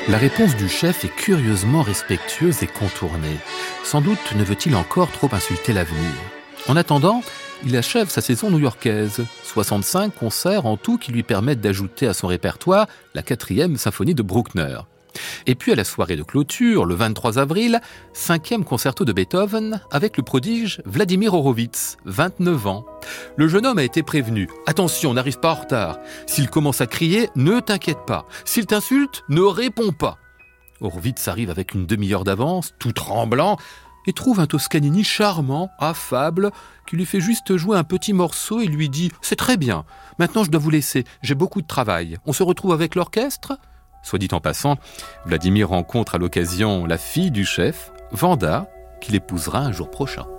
La réponse du chef est curieusement respectueuse et contournée. Sans doute ne veut-il encore trop insulter l'avenir. En attendant, il achève sa saison new-yorkaise. 65 concerts en tout qui lui permettent d'ajouter à son répertoire la 4e symphonie de Bruckner. Et puis à la soirée de clôture, le 23 avril, 5e concerto de Beethoven avec le prodige Vladimir Horowitz, 29 ans. Le jeune homme a été prévenu. Attention, n'arrive pas en retard. S'il commence à crier, ne t'inquiète pas. S'il t'insulte, ne réponds pas. Horowitz arrive avec une demi-heure d'avance, tout tremblant, et trouve un Toscanini charmant, affable, qui lui fait juste jouer un petit morceau et lui dit « C'est très bien, maintenant je dois vous laisser, j'ai beaucoup de travail. On se retrouve avec l'orchestre ?» Soit dit en passant, Vladimir rencontre à l'occasion la fille du chef, Vanda, qu'il épousera un jour prochain.